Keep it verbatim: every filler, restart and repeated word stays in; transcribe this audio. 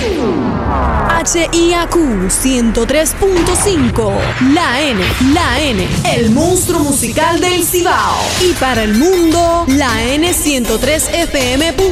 H I A Q ciento tres punto cinco, La N, La N, el monstruo musical del Cibao. Y para el mundo, La N ciento tres F M.